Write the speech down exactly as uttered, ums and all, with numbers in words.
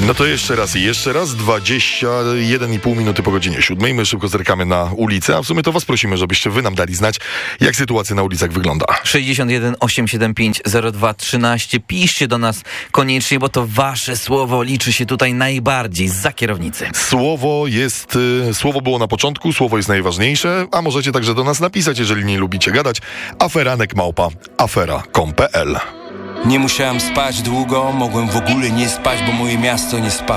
No to jeszcze raz i jeszcze raz, dwadzieścia jeden i pół minuty po godzinie siódmej. My szybko zerkamy na ulicę, a w sumie to was prosimy, żebyście wy nam dali znać, jak sytuacja na ulicach wygląda. sześćdziesiąt jeden osiemset siedemdziesiąt pięć zero dwa trzynaście. Piszcie do nas koniecznie, bo to wasze słowo liczy się tutaj najbardziej zza kierownicy. Słowo jest, y, słowo było na początku, słowo jest najważniejsze, a możecie także do nas napisać, jeżeli nie lubicie gadać. Aferanek małpa afera kropka com kropka p l. Nie musiałem spać długo, mogłem w ogóle nie spać, bo moje miasto nie spało.